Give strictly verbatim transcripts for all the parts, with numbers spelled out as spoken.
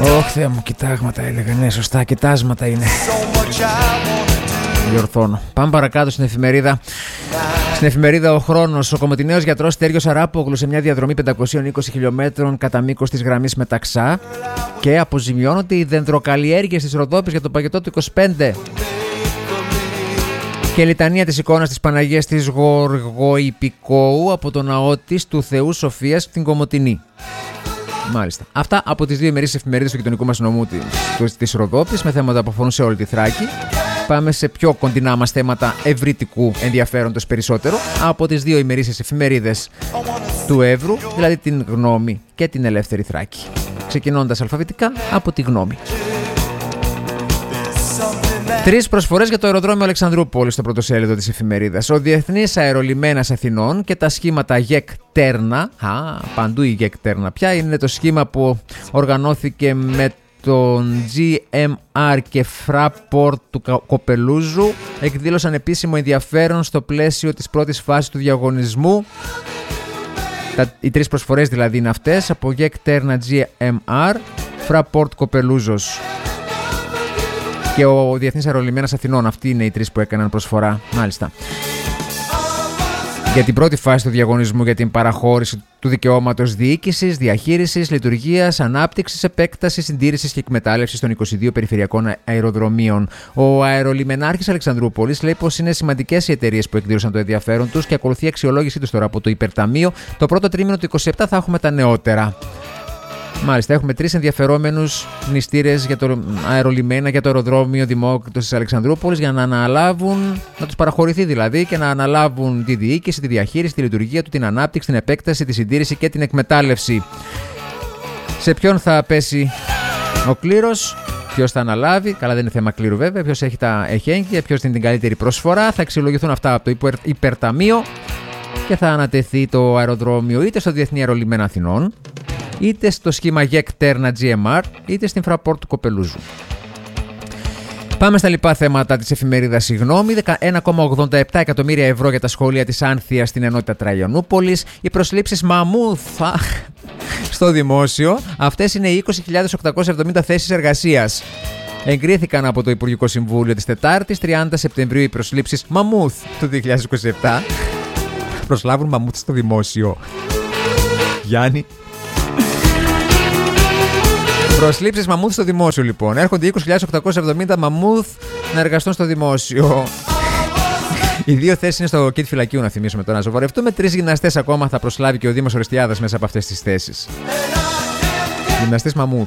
Ωχ, Θεέ μου, κοιτάγματα έλεγα. Ναι, σωστά, κοιτάσματα είναι. Διορθώνω. Πάμε παρακάτω στην εφημερίδα. Στην εφημερίδα Ο Χρόνος. Ο κομματινέος γιατρός Στέργιος Αράπογλου σε μια διαδρομή πεντακόσιων είκοσι χιλιομέτρων κατά μήκος της γραμμής Μεταξά και αποζημιώνονται οι δεντροκαλλιέργειες της Ροδόπης για το παγετό του είκοσι πέντε. Και λιτανία της εικόνας της Παναγίας της Γοργοϊπικόου από το ναό της του Θεού Σοφίας στην Κομοτηνή. Μάλιστα. Αυτά από τις δύο ημερήσεις εφημερίδες του γειτονικού μας νομού της, της Ροδόπης με θέματα που αφορούν σε όλη τη Θράκη. Πάμε σε πιο κοντινά μας θέματα ευρυτικού ενδιαφέροντος περισσότερο από τις δύο ημερήσεις εφημερίδες του Εύρου, δηλαδή την Γνώμη και την Ελεύθερη Θράκη. Ξεκινώντας αλφαβητικά από τη Γνώμη. Τρεις προσφορές για το αεροδρόμιο Αλεξανδρούπολης στο πρωτοσέλιδο της εφημερίδας. Ο Διεθνής Αερολιμένας Αθηνών και τα σχήματα ΓΕΚ Τέρνα. Α, παντού η ΓΕΚ Τέρνα. Ποια είναι το σχήμα που οργανώθηκε με τον τζι εμ αρ και Fraport του Κοπελούζου. Εκδήλωσαν επίσημο ενδιαφέρον στο πλαίσιο της πρώτης φάσης του διαγωνισμού. Τα, οι τρεις προσφορές δηλαδή είναι αυτές, από ΓΕΚ Τέρνα τζι εμ αρ, Fraport Κοπελούζος και ο Διεθνής Αερολιμένας Αθηνών. Αυτοί είναι οι τρεις που έκαναν προσφορά. Μάλιστα. Για την πρώτη φάση του διαγωνισμού για την παραχώρηση του δικαιώματος διοίκησης, διαχείρισης, λειτουργίας, ανάπτυξης, επέκτασης, συντήρησης και εκμετάλλευσης των είκοσι δύο περιφερειακών αεροδρομίων. Ο αερολιμενάρχης Αλεξανδρούπολης λέει πως είναι σημαντικές οι εταιρείες που εκδήλωσαν το ενδιαφέρον τους και ακολουθεί αξιολόγησή τους τώρα από το υπερταμείο. Το πρώτο τρίμηνο του είκοσι επτά θα έχουμε τα νεότερα. Μάλιστα, έχουμε τρεις ενδιαφερόμενους μνηστήρες για το αερολιμένα, για το αεροδρόμιο Δημόκριτος της Αλεξανδρούπολης για να αναλάβουν, να τους παραχωρηθεί δηλαδή και να αναλάβουν τη διοίκηση, τη διαχείριση, τη λειτουργία του, την ανάπτυξη, την επέκταση, τη συντήρηση και την εκμετάλλευση. Σε ποιον θα πέσει ο κλήρος, ποιος θα αναλάβει, καλά δεν είναι θέμα κλήρου βέβαια, ποιος έχει τα εχέγγυα, ποιος είναι την καλύτερη προσφορά, θα αξιολογηθούν αυτά από το υπερ, υπερταμείο και θα ανατεθεί το αεροδρόμιο είτε στο Διεθνή Αερολιμένα Αθηνών, είτε στο σχήμα ΓΕΚ Τέρνα τζι εμ αρ, είτε στην Fraport του Κοπελούζου. Πάμε στα λοιπά θέματα της εφημερίδας Η Γνώμη. ένα κόμμα ογδόντα επτά εκατομμύρια ευρώ για τα σχολεία της Άνθειας στην ενότητα Τραϊανούπολης. Οι προσλήψεις μαμούθα στο δημόσιο. Αυτές είναι οι είκοσι χιλιάδες οκτακόσιες εβδομήντα θέσεις εργασίας. Εγκρίθηκαν από το Υπουργικό Συμβούλιο της Τετάρτης, τριάντα Σεπτεμβρίου, οι προσλήψεις μαμούθ του δύο χιλιάδες είκοσι επτά. Προσλάβουν μαμούθ στο δημόσιο. Γιάννη. Προσλήψεις μαμούθ στο δημόσιο λοιπόν. Έρχονται είκοσι χιλιάδες οκτακόσιες εβδομήντα μαμούθ να εργαστούν στο δημόσιο. Οι δύο θέσεις είναι στο κέντρο φυλακίου, να θυμίσουμε τώρα. Να σοβαρευτούμε. Τρεις γυμναστές ακόμα θα προσλάβει και ο Δήμος Ορεστιάδας μέσα από αυτές τις θέσεις. Γυμναστές μαμούθ.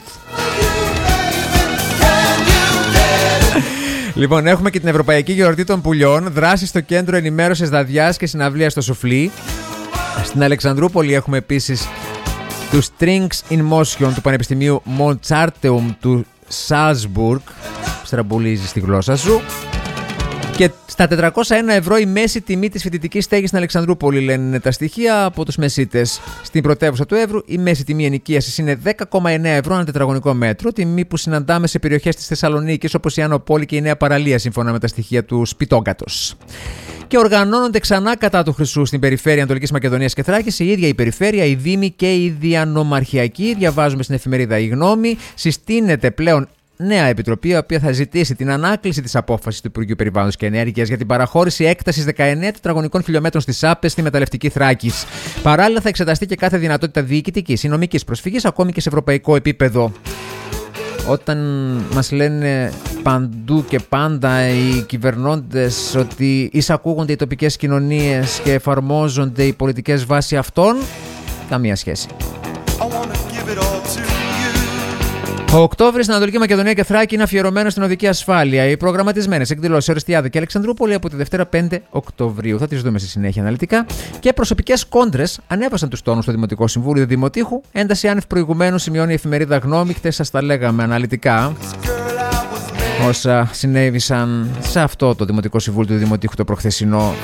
Λοιπόν, έχουμε και την Ευρωπαϊκή Γιορτή των Πουλιών. Δράση στο κέντρο ενημέρωσης Δαδιάς και συναυλία στο Σουφλί. Στην Αλεξανδρούπολη έχουμε επίσης του Strings in Motion του Πανεπιστημίου Mozarteum του Salzburg. Στραμπουλίζει στη γλώσσα σου. Και στα τετρακόσια ένα ευρώ η μέση τιμή της φοιτητικής στέγης στην Αλεξανδρούπολη, λένε τα στοιχεία από τους μεσίτες. Στην πρωτεύουσα του Εύρου η μέση τιμή ενοικίασης είναι δέκα κόμμα εννέα ευρώ ανά τετραγωνικό μέτρο, τιμή που συναντάμε σε περιοχές της Θεσσαλονίκης όπως η Άνω Πόλη και η Νέα Παραλία, σύμφωνα με τα στοιχεία του Σπιτόγκατος. Και οργανώνονται ξανά κατά του Χρυσού στην περιφέρεια Ανατολικής Μακεδονίας και Θράκης, η ίδια η περιφέρεια, οι Δήμοι και οι διανομαρχιακοί. Διαβάζουμε στην εφημερίδα Η Γνώμη. Συστήνεται πλέον νέα επιτροπή, η οποία θα ζητήσει την ανάκληση της απόφασης του Υπουργείου Περιβάλλοντος και Ενέργειας για την παραχώρηση έκτασης δεκαεννέα τετραγωνικών χιλιόμετρων στις ΑΠΕ στη μεταλλευτική Θράκης. Παράλληλα, θα εξεταστεί και κάθε δυνατότητα διοικητικής ή νομικής προσφυγής, ακόμη και σε ευρωπαϊκό επίπεδο. Όταν μας λένε παντού και πάντα οι κυβερνώντες ότι εισακούγονται οι τοπικές κοινωνίες και εφαρμόζονται οι πολιτικές βάσει αυτών, καμία σχέση. Ο Οκτώβρης στην Ανατολική Μακεδονία και Θράκη είναι αφιερωμένο στην οδική ασφάλεια. Οι προγραμματισμένες εκδηλώσεις Ορεστιάδα και Αλεξανδρούπολη από τη Δευτέρα πέντε Οκτωβρίου. Θα τις δούμε στη συνέχεια αναλυτικά. Και προσωπικές κόντρες ανέβασαν τους τόνους στο Δημοτικό Συμβούλιο Δημοτήχου. Ένταση άνευ προηγουμένου, σημειώνει η εφημερίδα Γνώμη. Χθες σας τα λέγαμε αναλυτικά όσα συνέβησαν σε αυτό το Δημοτικό Συμβούλιο του Δημοτήχου το προχθεσινό.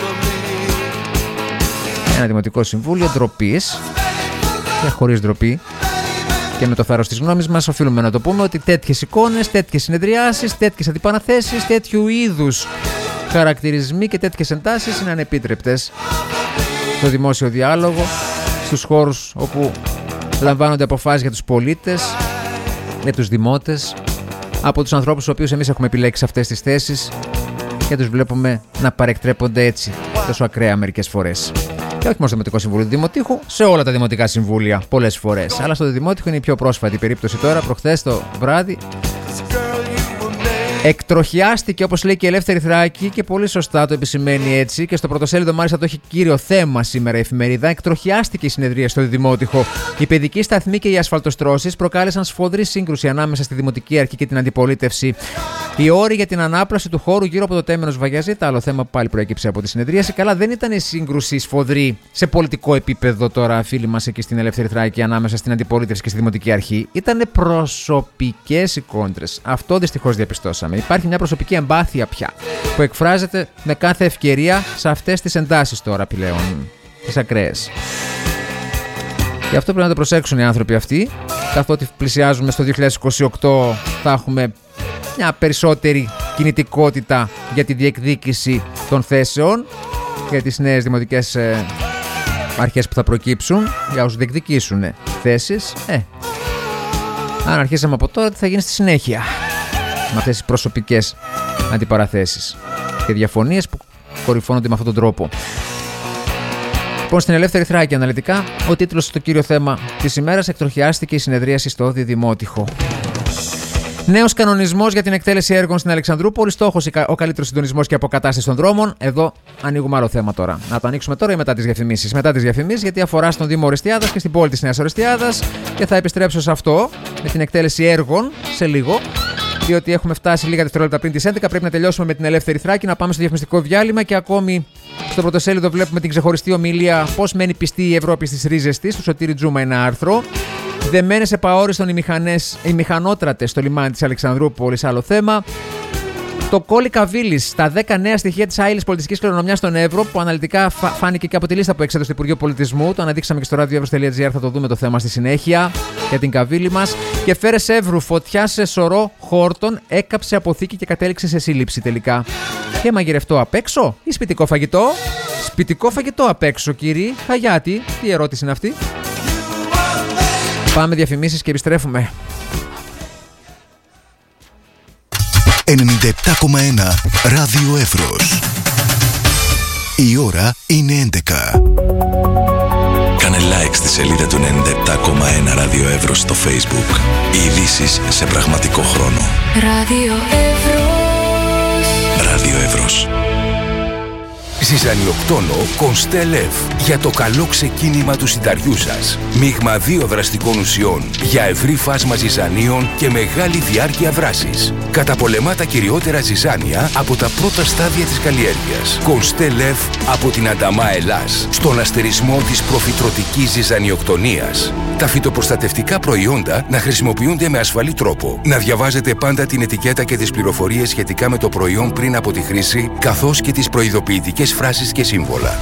Ένα Δημοτικό Συμβούλιο ντροπής και χωρίς ντροπή. Και με το θάρρος της γνώμης μας οφείλουμε να το πούμε ότι τέτοιες εικόνες, τέτοιες συνεδριάσεις, τέτοιες αντιπαραθέσεις, τέτοιου είδους χαρακτηρισμοί και τέτοιες εντάσεις είναι ανεπίτρεπτες στο δημόσιο διάλογο, στους χώρους όπου λαμβάνονται αποφάσεις για τους πολίτες για τους δημότες, από τους ανθρώπους τους οποίους εμείς έχουμε επιλέξει σε αυτές τις θέσεις και τους βλέπουμε να παρεκτρέπονται έτσι, τόσο ακραία μερικές φορές. Και όχι μόνο στο Δημοτικό Συμβούλιο του Δημοτήχου, σε όλα τα δημοτικά συμβούλια πολλές φορές. Αλλά στο Δημότυχο είναι η πιο πρόσφατη περίπτωση τώρα, προχθές το βράδυ. Εκτροχιάστηκε, όπως λέει και η Ελεύθερη Θράκη, και πολύ σωστά το επισημαίνει έτσι, και στο πρωτοσέλιδο μάλιστα το έχει κύριο θέμα σήμερα η εφημερίδα. Εκτροχιάστηκε η συνεδρία στο Δημότυχο. Η παιδική σταθμή και οι ασφαλτοστρώσεις προκάλεσαν σφοδρή σύγκρουση ανάμεσα στη Δημοτική Αρχή και την αντιπολίτευση. Οι όροι για την ανάπλαση του χώρου γύρω από το Τέμενος Βαγιαζίτα, άλλο θέμα που πάλι προέκυψε από τη συνεδρίαση. Καλά, δεν ήταν η σύγκρουση σφοδρή σε πολιτικό επίπεδο τώρα, φίλοι μας εκεί στην Ελεύθερη Θράκη, ανάμεσα στην αντιπολίτευση και στη Δημοτική Αρχή. Ήταν προσωπικές οι κόντρες. Αυτό δυστυχώς διαπιστώσαμε. Υπάρχει μια προσωπική εμπάθεια πια που εκφράζεται με κάθε ευκαιρία σε αυτές τις εντάσεις τώρα πλέον, τις ακραίες. Γι' αυτό πρέπει να το προσέξουν οι άνθρωποι αυτοί, καθότι πλησιάζουμε στο δύο χιλιάδες είκοσι οκτώ, θα έχουμε μια περισσότερη κινητικότητα για τη διεκδίκηση των θέσεων, για τις νέες δημοτικές ε, αρχές που θα προκύψουν, για όσους διεκδικήσουν θέσεις. Ε, αν αρχίσαμε από τώρα, τι θα γίνει στη συνέχεια με αυτές τις προσωπικές αντιπαραθέσεις και διαφωνίες που κορυφώνονται με αυτόν τον τρόπο. Λοιπόν, στην Ελεύθερη Θράκη αναλυτικά, ο τίτλος στο κύριο θέμα της ημέρας: εκτροχιάστηκε η συνεδρίαση στο Διδημότυχο. Νέος κανονισμός για την εκτέλεση έργων στην Αλεξανδρούπολη. Στόχος ο καλύτερος συντονισμός και αποκατάσταση των δρόμων. Εδώ ανοίγουμε άλλο θέμα τώρα. Να το ανοίξουμε τώρα ή μετά τις διαφημίσεις? Μετά τις διαφημίσεις, γιατί αφορά στον Δήμο Ορεστιάδας και στην πόλη της Νέας Ορεστιάδας. Και θα επιστρέψω σε αυτό με την εκτέλεση έργων σε λίγο. Διότι έχουμε φτάσει λίγα δευτερόλεπτα πριν τις έντεκα. Πρέπει να τελειώσουμε με την Ελεύθερη Θράκη, να πάμε στο διαφημιστικό διάλειμμα. Και ακόμη στο πρωτοσέλιδο βλέπουμε την ξεχωριστή ομιλία πώς μένει πιστή η Ευρώπη στις ρίζες της, του Σωτήρη Τζούμα, ένα άρθρο. Δεμένες επαόριστον οι, μηχανές, οι μηχανότρατες στο λιμάνι της Αλεξανδρούπολης, άλλο θέμα. Το κόλλη Καβίλης στα δέκα νέα στοιχεία της άειλης πολιτιστικής κληρονομιάς στον Εύρο, που αναλυτικά φάνηκε και από τη λίστα που εξέδωσε το Υπουργείο Πολιτισμού. Το αναδείξαμε και στο radioevros.gr, θα το δούμε το θέμα στη συνέχεια για την Καβίλη μας. Και Φέρες Εύρου, φωτιά σε σωρό χόρτων, έκαψε αποθήκη και κατέληξε σε σύλληψη τελικά. Και μαγειρευτό απ' έξω ή σπιτικό φαγητό? Σπιτικό φαγητό απ' έξω, κύριοι. Χαγιάτι, τι ερώτηση είναι αυτή? Πάμε διαφημίσεις και επιστρέφουμε. ενενήντα επτά κόμμα ένα Ράδιο Εύρος. Η ώρα είναι έντεκα. Κάνε like στη σελίδα του ενενήντα επτά κόμμα ένα Ράδιο Εύρος στο Facebook. Οι ειδήσεις σε πραγματικό χρόνο. Ράδιο Εύρος. Ράδιο Εύρος. Ζυζανιοκτόνο Κονστέλεφ για το καλό ξεκίνημα του συνταριού σας. Μείγμα δύο δραστικών ουσιών για ευρύ φάσμα ζυζανίων και μεγάλη διάρκεια δράσης. Καταπολεμά τα κυριότερα ζυζάνια από τα πρώτα στάδια της καλλιέργειας. Κονστέλεφ από την Ανταμά Ελλάς, στον αστερισμό της προφυτρωτικής ζυζανιοκτονίας. Τα φυτοπροστατευτικά προϊόντα να χρησιμοποιούνται με ασφαλή τρόπο. Να διαβάζετε πάντα την ετικέτα και τις πληροφορίες σχετικά με το προϊόν πριν από τη χρήση, καθώς και τις προειδοποιητικές φράσεις και σύμβολα.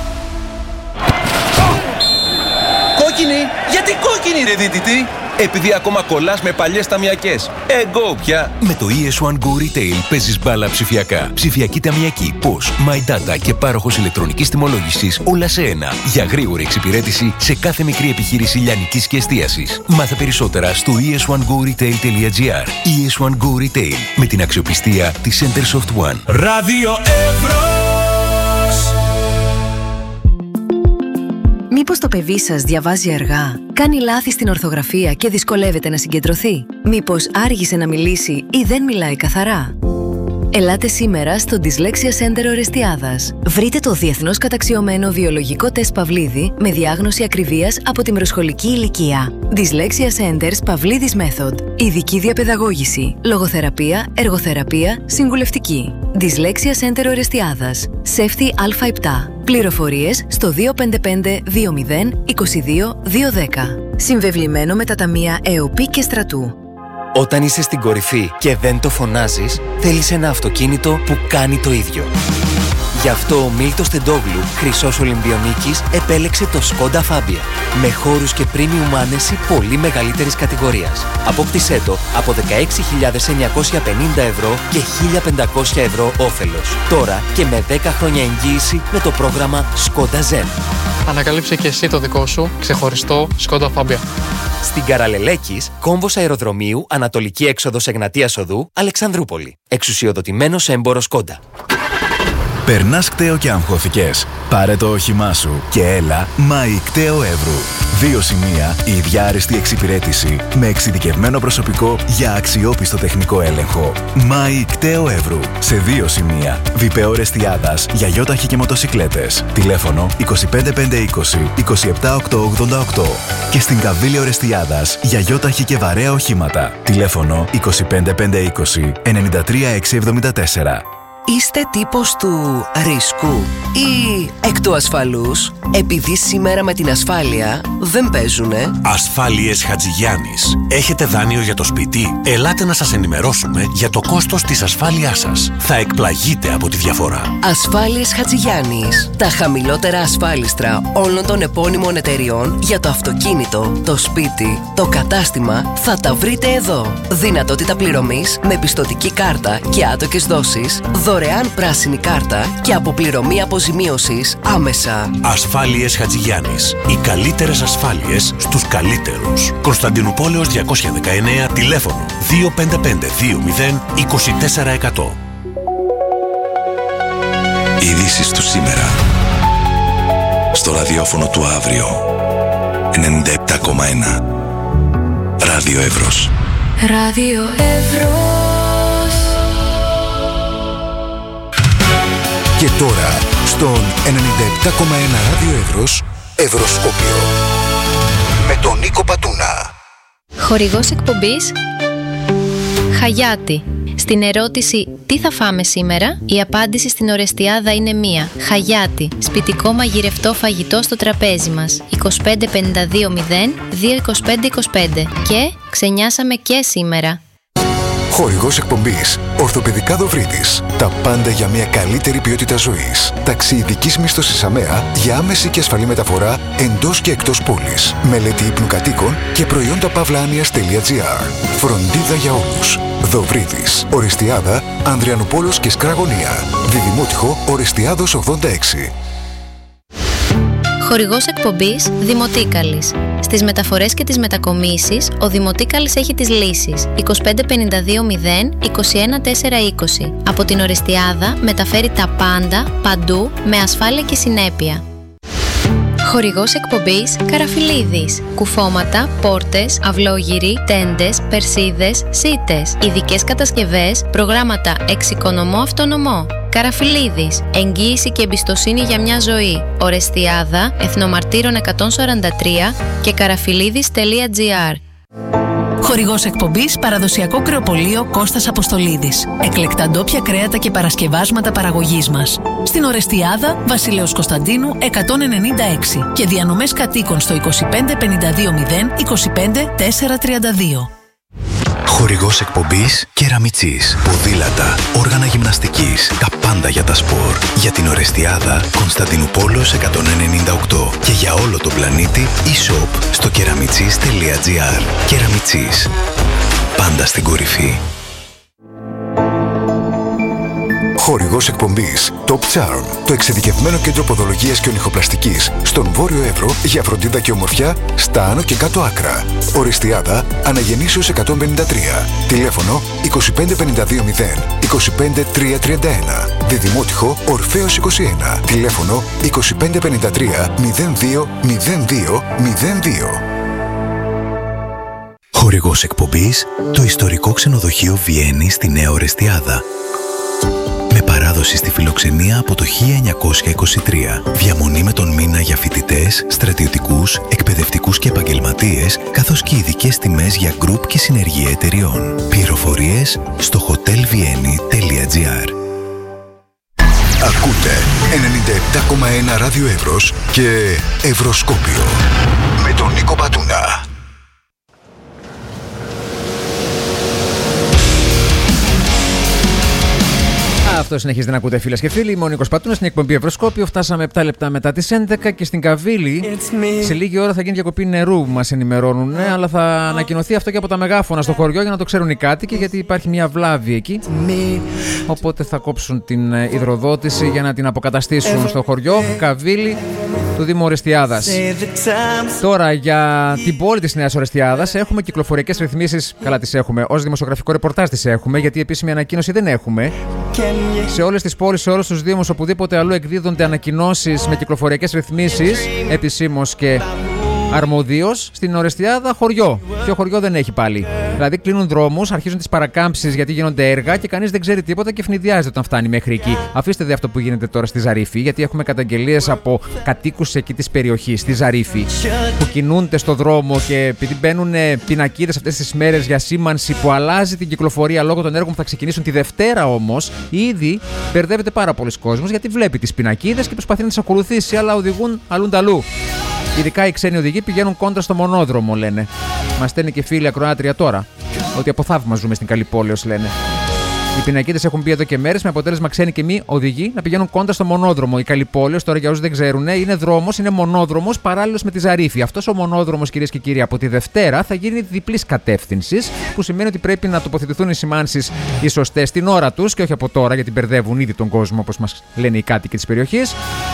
Κόκκινη! Γιατί κόκκινη, ρε δίτητη? Επειδή ακόμα κολλάς με παλιές ταμιακές. Εγώ πια. Με το ι ες βαν Go Retail παίζεις μπάλα ψηφιακά. Ψηφιακή ταμιακή, πώς, My Data και πάροχος ηλεκτρονικής τιμολόγησης, όλα σε ένα. Για γρήγορη εξυπηρέτηση σε κάθε μικρή επιχείρηση λιανικής και εστίασης. Μάθε περισσότερα στο ι ες βαν go retail τελεία τζι άρ. ι ες βαν Go Retail, με την αξιοπιστία της Centersoft One. Ράδιο Εύρος. Μήπως το παιδί σας διαβάζει αργά, κάνει λάθη στην ορθογραφία και δυσκολεύεται να συγκεντρωθεί? Μήπως άργησε να μιλήσει ή δεν μιλάει καθαρά? Ελάτε σήμερα στο Dyslexia Center Ορεστιάδας. Βρείτε το διεθνώς καταξιωμένο βιολογικό τεστ Παυλίδη με διάγνωση ακριβίας από την προσχολική ηλικία. Dyslexia Centers Παυλίδης Method. Ειδική διαπαιδαγώγηση, λογοθεραπεία, εργοθεραπεία, συμβουλευτική. Dyslexia Center Ορεστιάδας. Σέφτη Α επτά. Πληροφορίες στο δύο πέντε πέντε δύο μηδέν είκοσι δύο δύο δέκα. Συμβεβλημένο με τα ταμεία ΕΟΠΗ και Στρατού. Όταν είσαι στην κορυφή και δεν το φωνάζεις, θέλεις ένα αυτοκίνητο που κάνει το ίδιο. Γι' αυτό ο Μίλτος Τεντόγλου, χρυσός Ολυμπιονίκης, επέλεξε το Skoda Fabia. Με χώρους και premium άνεση πολύ μεγαλύτερης κατηγορίας. Απόκτησέ το από δεκαέξι χιλιάδες εννιακόσια πενήντα ευρώ και χίλια πεντακόσια ευρώ όφελος. Τώρα και με δέκα χρόνια εγγύηση με το πρόγραμμα Skoda Zen. Ανακαλύψε και εσύ το δικό σου ξεχωριστό Skoda Fabia. Στην Καραλελέκης, κόμβος αεροδρομίου, Ανατολική έξοδος Εγνατίας Οδού, Αλεξανδρούπολη. Εξουσιοδοτημένος έμπορο Skoda. Περνάς κταίο και αγχώθηκες? Πάρε το όχημά σου και έλα Μάη Κταίο Εύρου. Δύο σημεία, η ίδια άριστη εξυπηρέτηση με εξειδικευμένο προσωπικό για αξιόπιστο τεχνικό έλεγχο. Μάη Κταίο Εύρου. Σε δύο σημεία. Βιπεό Ρεστιάδας για γιόταχη και μοτοσικλέτες. Τηλέφωνο είκοσι πέντε πεντακόσια είκοσι είκοσι επτά οκτακόσια ογδόντα οκτώ. Και στην Καβίλιο Ρεστιάδας για γιόταχη και βαρέα οχήματα. Τηλέφωνο είκοσι πέντε πεντακόσια είκοσι ενενήντα τρία εξακόσια εβδομήντα τέσσερα. Είστε τύπος του ρίσκου ή εκ του ασφαλούς, επειδή σήμερα με την ασφάλεια δεν παίζουνε? Ασφάλειες Χατζηγιάννης. Έχετε δάνειο για το σπίτι? Ελάτε να σας ενημερώσουμε για το κόστος της ασφάλειάς σας. Θα εκπλαγείτε από τη διαφορά. Ασφάλειες Χατζηγιάννης. Τα χαμηλότερα ασφάλιστρα όλων των επώνυμων εταιριών για το αυτοκίνητο, το σπίτι, το κατάστημα θα τα βρείτε εδώ. Δυνατότητα πληρωμής με πιστωτική κάρτα και άτοκες δόσεις, δωρεάν πράσινη κάρτα και αποπληρωμή αποζημίωσης άμεσα. Ασφάλειες Χατζηγιάννης. Οι καλύτερες ασφάλειες στους καλύτερους. Κωνσταντινουπόλεως διακόσια δεκαεννέα, τηλέφωνο δύο πέντε πέντε δύο μηδέν είκοσι τέσσερα εκατό. Ειδήσεις του σήμερα. Στο ραδιόφωνο του αύριο. ενενήντα επτά κόμμα ένα. Ράδιο Εύρος. Ράδιο Εύρος. Και τώρα, στον ενενήντα επτά κόμμα ένα Ράδιο Εύρος, Ευρωσκόπιο. Με τον Νίκο Πατούνα. Χορηγός εκπομπής Χαγιάτη. Στην ερώτηση «Τι θα φάμε σήμερα?», η απάντηση στην Ορεστιάδα είναι μία. Χαγιάτη. Σπιτικό μαγειρευτό φαγητό στο τραπέζι μας. είκοσι πέντε πενήντα δύο μηδέν δύο είκοσι πέντε είκοσι πέντε. Και ξενιάσαμε και σήμερα. Χορηγός εκπομπής Ορθοπαιδικά Δοβρίτης. Τα πάντα για μια καλύτερη ποιότητα ζωής. Ταξί ειδικής μίσθωσης ΑΜΕΑ για άμεση και ασφαλή μεταφορά εντός και εκτός πόλης. Μελέτη ύπνου κατοίκων και προϊόντα παύλα-άνοιας.gr. Φροντίδα για όλους. Δοβρίτης. Ορεστιάδα, Ανδριανούπολος και Σκραγωνία. Διδημότυχο Ορεστιάδος ογδόντα έξι. Χορηγός εκπομπής Δημοτίκαλης. Στις μεταφορές και τις μετακομίσεις, ο Δημοτίκαλης έχει τις λύσεις. είκοσι πέντε πενήντα δύο μηδέν είκοσι ένα τέσσερα είκοσι. Από την Ορεστιάδα μεταφέρει τα πάντα, παντού, με ασφάλεια και συνέπεια. Χορηγός εκπομπής Καραφιλίδης. Κουφώματα, πόρτες, αυλόγυροι, τέντες, περσίδες, σίτες. Ειδικές κατασκευές, προγράμματα εξοικονομώ αυτονομώ. Καραφιλίδης. Εγγύηση και εμπιστοσύνη για μια ζωή. Ορεστιάδα, Εθνομαρτύρων εκατόν σαράντα τρία και καραφιλίδης τελεία τζι άρ. Χορηγός εκπομπής Παραδοσιακό Κρεοπωλείο Κώστας Αποστολίδης. Εκλεκτά ντόπια κρέατα και παρασκευάσματα παραγωγής μας. Στην Ορεστιάδα, Βασιλέως Κωνσταντίνου εκατόν ενενήντα έξι και διανομές κατοίκων στο είκοσι πέντε πενήντα δύο μηδέν είκοσι πέντε τέσσερα τριάντα δύο. Χορηγός εκπομπής Κεραμιτσής. Ποδήλατα, όργανα γυμναστικής, τα πάντα για τα σπορ. Για την Ορεστιάδα, Κωνσταντινουπόλεως εκατόν ενενήντα οκτώ και για όλο τον πλανήτη e-shop στο κεραμιτσής τελεία τζι άρ. Κεραμιτσής. Πάντα στην κορυφή. Χορηγός εκπομπής Top Charm. Το εξειδικευμένο κέντρο ποδολογίας και ονυχοπλαστικής στον Βόρειο Εύρο για φροντίδα και ομορφιά στα άνω και κάτω άκρα. Ορεστιάδα, Αναγεννήσεως εκατόν πενήντα τρία. Τηλέφωνο είκοσι πέντε πενήντα δύο μηδέν είκοσι πέντε τρία τριάντα ένα. Διδημότυχο Ορφέως είκοσι ένα. Τηλέφωνο είκοσι πέντε πενήντα τρία μηδέν δύο μηδέν δύο μηδέν δύο. Χορηγός εκπομπής το ιστορικό ξενοδοχείο Βιέννη στη Νέα Ορεστιάδα. Με παράδοση στη φιλοξενία από το χίλια εννιακόσια είκοσι τρία. Διαμονή με τον μήνα για φοιτητές, στρατιωτικούς, εκπαιδευτικούς και επαγγελματίες, καθώς και ειδικές τιμές για γκρουπ και συνεργεία εταιριών. Πληροφορίες στο hotel vienni τελεία τζι άρ. Ακούτε ενενήντα επτά κόμμα ένα Ράδιο Εύρος και Ευρωσκόπιο με τον Νίκο Πατούνα. Αυτό συνεχίζεται να ακούτε, φίλες και φίλοι. Είμαι ο Νίκος Πατούνας, στην εκπομπή Ευρωσκόπιο. Φτάσαμε επτά λεπτά μετά τις έντεκα και στην Καβίλη σε λίγη ώρα θα γίνει διακοπή νερού, μας ενημερώνουν. Ναι, αλλά θα ανακοινωθεί αυτό και από τα μεγάφωνα στο χωριό για να το ξέρουν οι κάτοικοι, γιατί υπάρχει μια βλάβη εκεί. Οπότε θα κόψουν την υδροδότηση για να την αποκαταστήσουν στο χωριό Καβίλη του Δήμου Ορεστιάδας. Τώρα για την πόλη της Νέας Ορεστιάδας έχουμε κυκλοφοριακές ρυθμίσεις. Καλά, τις έχουμε. Ως δημοσιογραφικό ρεπορτάζ τις έχουμε, γιατί επίσημη ανακοίνωση δεν έχουμε. Σε όλες τις πόλεις, σε όλους τους δήμους, οπουδήποτε αλλού εκδίδονται ανακοινώσεις με κυκλοφοριακές ρυθμίσεις, επισήμως και αρμοδίως. Στην Ορεστιάδα χωριό. Ποιο χωριό δεν έχει πάλι? Δηλαδή κλείνουν δρόμους, αρχίζουν τις παρακάμψεις γιατί γίνονται έργα και κανείς δεν ξέρει τίποτα και φνηδιάζεται όταν φτάνει μέχρι εκεί. Αφήστε δε αυτό που γίνεται τώρα στη Ζαρίφη, γιατί έχουμε καταγγελίες από κατοίκους εκεί της περιοχής, στη Ζαρίφη, που κινούνται στο δρόμο και επειδή μπαίνουν πινακίδες αυτές τις μέρες για σήμανση που αλλάζει την κυκλοφορία λόγω των έργων που θα ξεκινήσουν τη Δευτέρα, όμως ήδη μπερδεύεται πάρα πολλοί κόσμος γιατί βλέπει τις πινακίδες και προσπαθεί να τις ακολουθήσει, αλλά οδηγούν αλλούνταλού. Ειδικά οι ξένοι οδηγοί πηγαίνουν κόντρα στο μονόδρομο, λένε. Μας στέλνει και φίλη ακροάτρια τώρα ότι από θαύμα ζούμε στην Καλυπόλεως, λένε. Οι πινακίδες έχουν μπει εδώ και μέρες με αποτέλεσμα ξένοι και μη οδηγοί να πηγαίνουν κόντρα στο μονόδρομο. Η Καλυπόλεως, τώρα για όσους δεν ξέρουν, είναι δρόμος, είναι μονόδρομος παράλληλος με τη Ζαρίφη. Αυτός ο μονόδρομος, κυρίες και κύριοι, από τη Δευτέρα θα γίνει διπλής κατεύθυνσης, που σημαίνει ότι πρέπει να τοποθετηθούν οι σημάνσεις οι σωστές στην ώρα τους και όχι από τώρα, γιατί μπερδεύουν ήδη τον κόσμο, όπως μας λένε οι κάτοικοι της περιοχής.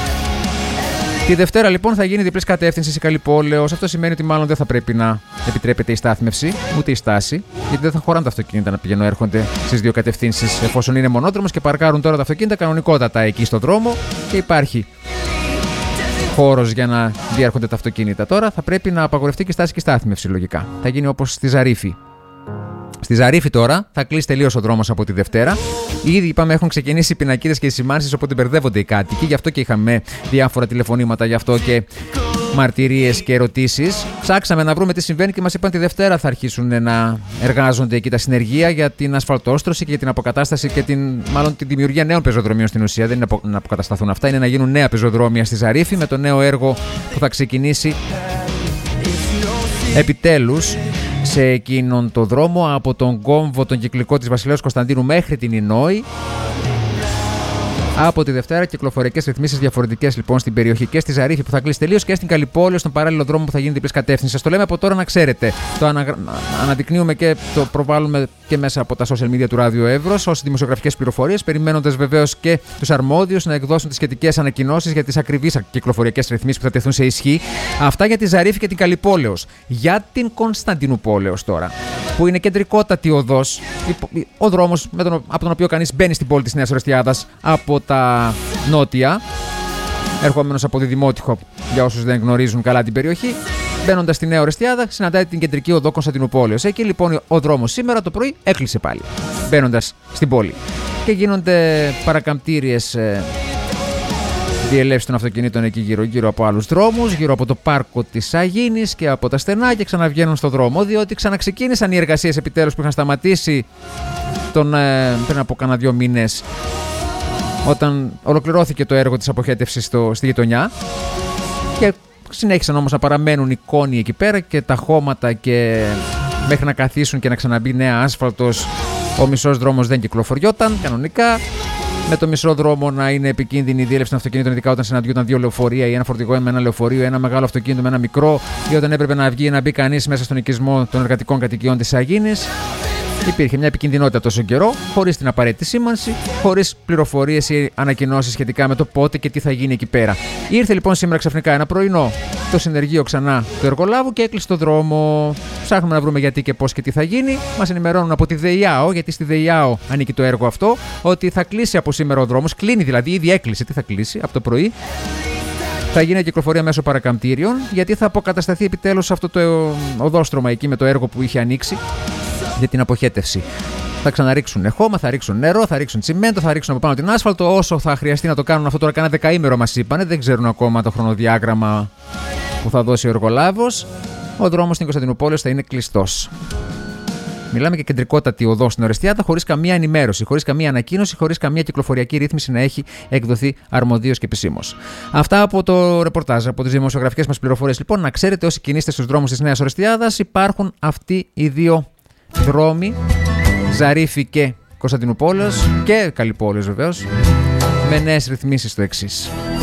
Τη Δευτέρα λοιπόν θα γίνει διπλής κατεύθυνση η Καλυπόλεως. Αυτό σημαίνει ότι μάλλον δεν θα πρέπει να επιτρέπεται η στάθμευση, ούτε η στάση, γιατί δεν θα χωράνε τα αυτοκίνητα να πηγαίνουν έρχονται στις δύο κατευθύνσεις, εφόσον είναι μονόδρομος και παρκάρουν τώρα τα αυτοκίνητα κανονικότατα εκεί στο δρόμο και υπάρχει χώρος για να διέρχονται τα αυτοκίνητα. Τώρα θα πρέπει να απαγορευτεί και η στάση και η στάθμευση, λογικά. Θα γίνει όπως στη Ζαρίφη. Στη Ζαρίφη τώρα θα κλείσει τελείως ο δρόμος από τη Δευτέρα. Ήδη είπαμε έχουν ξεκινήσει οι πινακίδες και οι σημάνσεις, οπότε μπερδεύονται οι κάτοικοι. Γι' αυτό και είχαμε διάφορα τηλεφωνήματα, γι' αυτό και μαρτυρίες και ερωτήσεις. Ψάξαμε να βρούμε τι συμβαίνει και μας είπαν τη Δευτέρα θα αρχίσουν να εργάζονται εκεί τα συνεργεία για την ασφαλτόστρωση και για την αποκατάσταση και την, μάλλον τη δημιουργία νέων πεζοδρομίων στην ουσία. Δεν είναι να αποκατασταθούν αυτά, είναι να γίνουν νέα πεζοδρόμια στη Ζαρίφη με το νέο έργο που θα ξεκινήσει επιτέλους σε εκείνον το δρόμο από τον κόμβο τον κυκλικό της Βασιλέως Κωνσταντίνου μέχρι την Ινόη. Από τη Δευτέρα κυκλοφοριακές ρυθμίσεις διαφορετικές λοιπόν στην περιοχή και στη Ζαρίφη που θα κλείσει τελείως και στην Καλυπόλεως, στον παράλληλο δρόμο που θα γίνει διπλής κατεύθυνση. Σας το λέμε από τώρα να ξέρετε. Το ανα... αναδεικνύουμε και το προβάλλουμε και μέσα από τα social media του Ράδιο Εύρος ως δημοσιογραφικές πληροφορίες, περιμένοντας βεβαίως και τους αρμόδιους να εκδώσουν τις σχετικές ανακοινώσεις για τις ακριβείς κυκλοφοριακές ρυθμίσεις που θα τεθούν σε ισχύ. Αυτά για τη Ζαρίφη και την Καλυπόλεως. Για την Κωνσταντινούπολεως τώρα, που είναι κεντρικότατη οδός, ο δρόμος με τον... από τον οποίο κανείς μπαίνει στην πόλη της Νέας Ορεστιάδας από τα νότια, ερχόμενος από τη Δημότυχο, για όσους δεν γνωρίζουν καλά την περιοχή, μπαίνοντας στη Νέα Ορεστιάδα, συναντάει την κεντρική οδό Κωνσταντινούπολεως. Εκεί λοιπόν ο δρόμος σήμερα το πρωί έκλεισε πάλι, μπαίνοντας στην πόλη. Και γίνονται παρακαμπτήριες ε, διελεύσεις των αυτοκινήτων εκεί γύρω-γύρω από άλλους δρόμους, γύρω από το πάρκο της Αγίνης και από τα στενά και ξαναβγαίνουν στο δρόμο, διότι ξαναξεκίνησαν οι εργασίες επιτέλους που είχαν σταματήσει τον, ε, πριν από κάνα δύο μήνες, όταν ολοκληρώθηκε το έργο της αποχέτευσης στο, στη γειτονιά, και συνέχισαν όμως να παραμένουν οι κόνοι εκεί πέρα και τα χώματα, και μέχρι να καθίσουν και να ξαναμπεί νέα άσφαλτος ο μισός δρόμος δεν κυκλοφοριόταν κανονικά, με το μισό δρόμο να είναι επικίνδυνη η διέλευση των αυτοκινήτων, ειδικά όταν συναντιόταν δύο λεωφορεία ή ένα φορτηγό με ένα λεωφορείο, ένα μεγάλο αυτοκίνητο με ένα μικρό, ή όταν έπρεπε να βγει ή να μπει κανείς μέσα στον οικισμό των εργατικών κατοικιών της Αγίνης. Υπήρχε μια επικινδυνότητα τόσο καιρό, χωρίς την απαραίτητη σήμανση, χωρίς πληροφορίες ή ανακοινώσεις σχετικά με το πότε και τι θα γίνει εκεί πέρα. Ήρθε λοιπόν σήμερα ξαφνικά ένα πρωινό το συνεργείο ξανά του εργολάβου και έκλεισε το δρόμο. Ψάχνουμε να βρούμε γιατί και πώς και τι θα γίνει. Μας ενημερώνουν από τη ΔΕΙΑΟ, γιατί στη ΔΕΙΑΟ ανήκει το έργο αυτό, ότι θα κλείσει από σήμερα ο δρόμος. Κλείνει δηλαδή, ήδη έκλεισε. Τι θα κλείσει από το πρωί? Θα γίνει κυκλοφορία μέσω παρακαμπτήριων, γιατί θα αποκατασταθεί επιτέλους αυτό το οδόστρωμα εκεί με το έργο που είχε ανοίξει για την αποχέτευση. Θα ξαναρίξουν χώμα, θα ρίξουν νερό, θα ρίξουν τσιμέντο, θα ρίξουν από πάνω την άσφαλτο. Όσο θα χρειαστεί να το κάνουν αυτό τώρα, κάνα δεκαήμερο μας είπανε. Δεν ξέρουν ακόμα το χρονοδιάγραμμα που θα δώσει ο εργολάβος. Ο δρόμος στην Κωνσταντινούπολεως θα είναι κλειστός. Μιλάμε για κεντρικότατη οδό στην Ορεστιάδα, χωρίς καμία ενημέρωση, χωρίς καμία ανακοίνωση, χωρίς καμία κυκλοφοριακή ρύθμιση να έχει εκδοθεί αρμοδίως και επισήμως. Αυτά από το ρεπορτάζ, από τις δημοσιογραφικές μας πληροφορίες. Λοιπόν, να ξέρετε, όσοι κινείστε στους δρόμους της Νέας Ορεστιάδας, υπάρχουν αυτοί οι δύο δρόμοι, Ζαρίφη και Κωνσταντινούπολης και Καλυπόλεως βεβαίως, με νέες ρυθμίσεις το εξής.